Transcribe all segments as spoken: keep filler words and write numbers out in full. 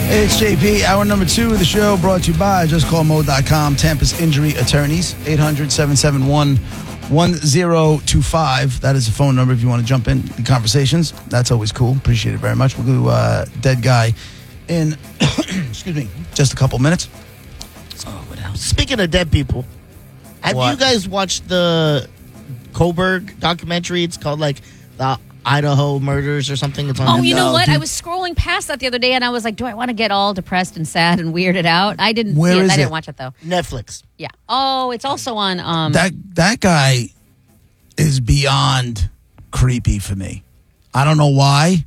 Hey, it's J P. Hour number two of the show brought to you by just call mo dot com, Tampa's Injury Attorneys, eight hundred, seven seven one, one zero two five. That is the phone number if you want to jump in the conversations. That's always cool. Appreciate it very much. We'll do uh, Dead Guy in, excuse me, just a couple minutes. Oh, what else? Speaking of dead people, have What? you guys watched the Kohlberg documentary? It's called like the Idaho Murders or something. It's on Oh, you know No, what? dude. I was scrolling past that the other day, and I was like, do I want to get all depressed and sad and weirded out? I didn't Where see it. is I didn't it? watch it, though. Netflix. Yeah. Oh, it's also on... Um, That that guy is beyond creepy for me. I don't know why.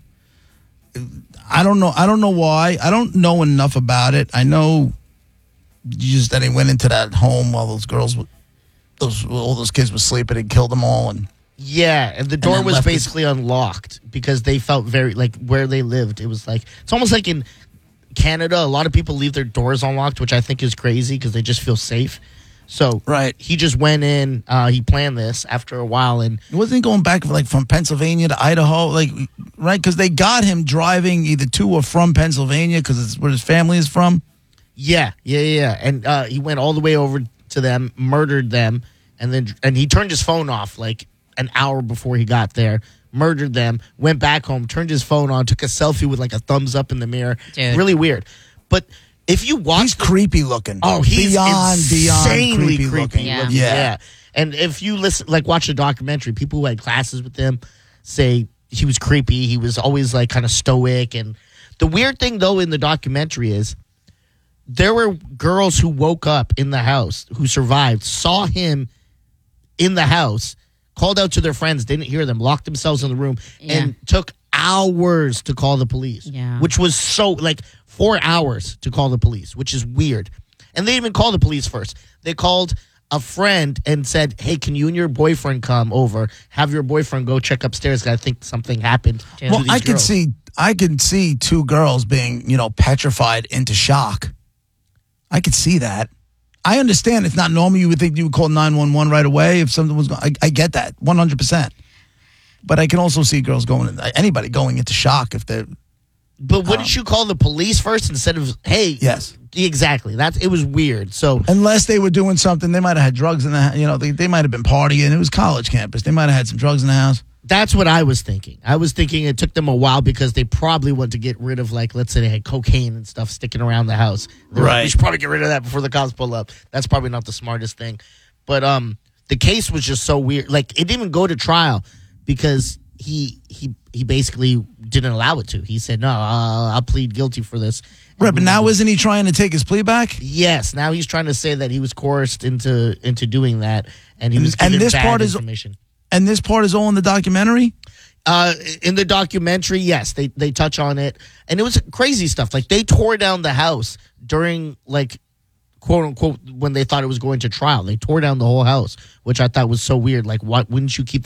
I don't know. I don't know why. I don't know enough about it. I know just that he went into that home while those girls, were- those all those kids were sleeping and killed them all. And Yeah, and the door then was left it- basically unlocked because they felt very, like, where they lived. It was like, it's almost like in Canada, a lot of people leave their doors unlocked, which I think is crazy because they just feel safe. So Right. he just went in, uh, he planned this after a while, and wasn't he going back like from Pennsylvania to Idaho, like right? Because they got him driving either to or from Pennsylvania because it's where his family is from. yeah, yeah, yeah, yeah. And uh, he went all the way over to them, murdered them, and then and he turned his phone off like an hour before he got there, murdered them, went back home, turned his phone on, took a selfie with like a thumbs up in the mirror. Dude. Really weird. But if you watch He's the- creepy looking. Oh, he's beyond beyond insanely creepy, creepy. looking. Yeah. looking. Yeah. Yeah. And if you listen, like, watch the documentary, people who had classes with him say he was creepy. He was always like kind of stoic. And the weird thing, though, in the documentary is there were girls who woke up in the house who survived, saw him in the house, called out to their friends, didn't hear them, locked themselves in the room, Yeah. and took hours to call the police. Yeah. Which was so, like, four hours to call the police, which is weird. And they didn't even call the police first. They called a friend and said, hey, can you and your boyfriend come over? Have your boyfriend go check upstairs 'cause I think something happened. Dude. to Well, these I could girls." see, I could see two girls being, you know, petrified into shock. I could see that. I understand it's not normal. You would think you would call nine one one right away if something was going. I, I get that one hundred percent. But I can also see girls going, anybody going into shock if they're. But wouldn't you call the police first instead of, hey? Yes. Exactly. That's it was weird. So Unless they were doing something, they might have had drugs in the, you know, they, they might have been partying. It was college campus. They might have had some drugs in the house. that's what I was thinking. I was thinking it took them a while because they probably want to get rid of, like, let's say they had cocaine and stuff sticking around the house. They're like, Right. we should probably get rid of that before the cops pull up. That's probably not the smartest thing. But um, the case was just so weird. Like, it didn't even go to trial because he he he basically didn't allow it to. He said, no, I'll, I'll plead guilty for this. Right, but now isn't he trying to take his plea back? Yes, now he's trying to say that he was coerced into into doing that, and he was And given this bad part is- information. And this part is all in the documentary? Uh, in the documentary, yes, they they touch on it, and it was crazy stuff. Like, they tore down the house during, like, quote unquote, when they thought it was going to trial. They tore down the whole house, which I thought was so weird. Like, why wouldn't you keep